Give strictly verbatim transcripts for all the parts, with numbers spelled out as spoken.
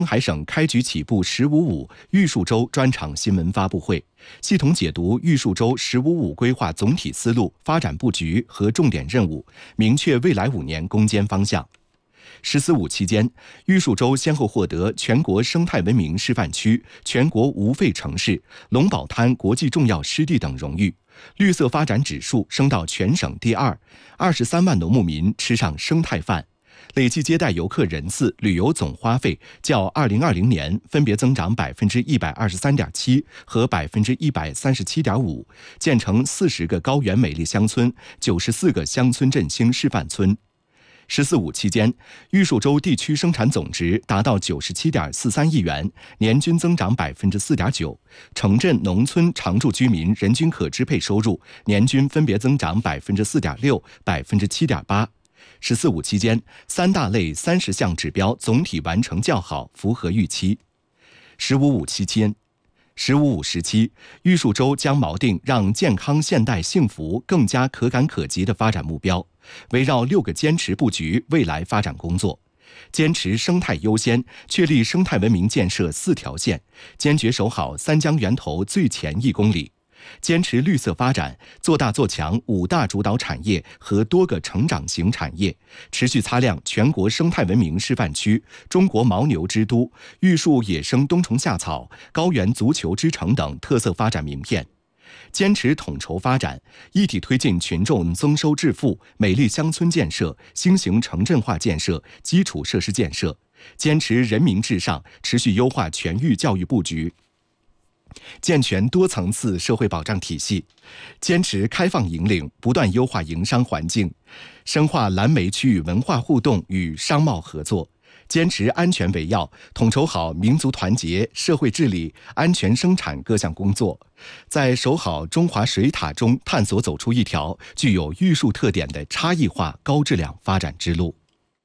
海省开局起步“十五五”玉树州专场新闻发布会，系统解读玉树州“十五五”规划总体思路、发展布局和重点任务，明确未来五年攻坚方向。十四五期间，玉树州先后获得全国生态文明示范区、全国无废城市、龙宝滩国际重要湿地等荣誉，绿色发展指数升到全省第二，二十三万农牧民吃上生态饭。累计接待游客人次、旅游总花费较二零二零年分别增长百分之一百二十三点七和百分之一百三十七点五，建成四十个高原美丽乡村、九十四个乡村振兴示范村。十四五期间，玉树州地区生产总值达到九十七点四三亿元，年均增长百分之四点九，城镇农村常住居民人均可支配收入年均分别增长百分之四点六、百分之七点八。十四五期间，三大类三十项指标总体完成较好，符合预期。十五五期间，十五五时期，玉树州将锚定让健康、现代、幸福更加可感可及的发展目标，围绕六个坚持布局未来发展工作。坚持生态优先，确立生态文明建设四条线，坚决守好三江源头最前一公里。坚持绿色发展，做大做强五大主导产业和多个成长型产业，持续擦亮全国生态文明示范区、中国牦牛之都、玉树野生冬虫夏草、高原足球之城等特色发展名片。坚持统筹发展，一体推进群众增收致富、美丽乡村建设、新型城镇化建设、基础设施建设。坚持人民至上，持续优化全域教育布局，健全多层次社会保障体系，坚持开放引领，不断优化营商环境，深化蓝莓区域文化互动与商贸合作，坚持安全为要，统筹好民族团结、社会治理、安全生产各项工作，在守好中华水塔中探索走出一条具有玉树特点的差异化高质量发展之路。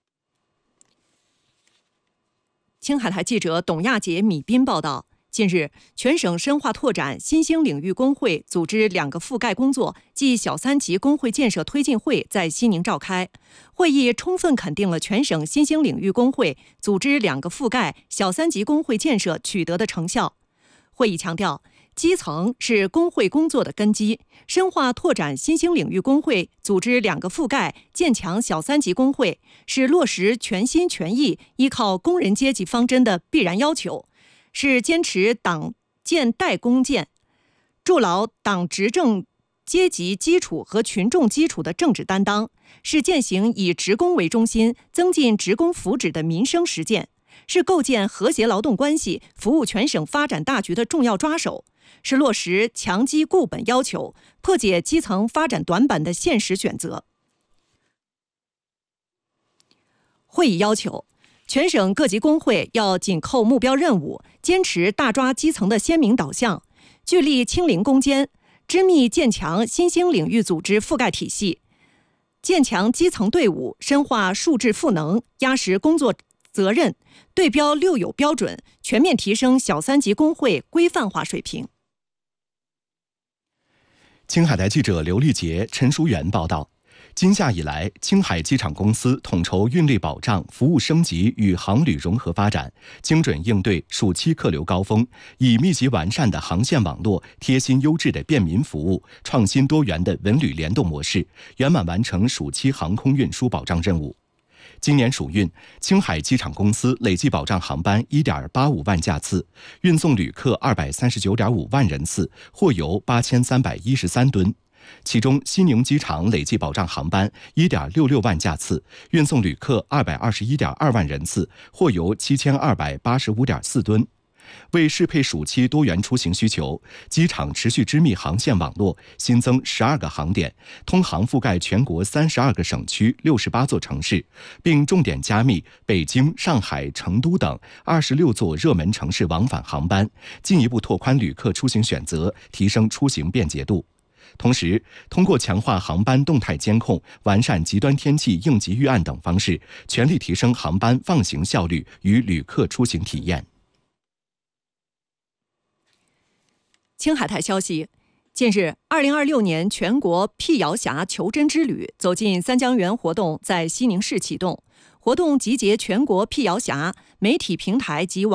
青海台记者董亚杰、米斌报道。近日，全省深化拓展新兴领域工会组织两个覆盖工作暨小三级工会建设推进会在西宁召开。会议充分肯定了全省新兴领域工会组织两个覆盖小三级工会建设取得的成效。会议强调，基层是工会工作的根基，深化拓展新兴领域工会组织两个覆盖建强小三级工会是落实全心全意依靠工人阶级方针的必然要求，是坚持党建代工建，筑牢党执政阶级基础和群众基础的政治担当，是践行以职工为中心、增进职工福祉的民生实践，是构建和谐劳动关系、服务全省发展大局的重要抓手，是落实强基固本要求、破解基层发展短板的现实选择。会议要求，全省各级工会要紧扣目标任务，坚持大抓基层的鲜明导向，聚力清零攻坚，织密建强新兴领域组织覆盖体系，建强基层队伍，深化数质赋能，压实工作责任，对标六有标准，全面提升小三级工会规范化水平。 青海台记者刘丽杰、陈淑媛报道。今夏以来，青海机场公司统筹运力保障、服务升级与航旅融合发展，精准应对暑期客流高峰，以密集完善的航线网络、贴心优质的便民服务、创新多元的文旅联动模式，圆满完成暑期航空运输保障任务。今年暑运，青海机场公司累计保障航班 一点八五万架次，运送旅客 二百三十九点五万人次，货邮八千三百一十三吨。其中，西宁机场累计保障航班 一点六六万架次，运送旅客 二百二十一点二万人次，货邮七千二百八十五点四吨。为适配暑期多元出行需求，机场持续织密航线网络，新增十二个航点，通航覆盖全国三十二个省区、六十八座城市，并重点加密北京、上海、成都等二十六座热门城市往返航班，进一步拓宽旅客出行选择，提升出行便捷度。同时，通过强化航班动态监控、完善极端天气应急预案等方式，全力提升航班放行效率与旅客出行体验。 青海台消息，近日，二零二六年全国辟谣峡求真之旅走进三江源活动在西宁市启动。 活动集结全国辟谣匣、媒体平台及网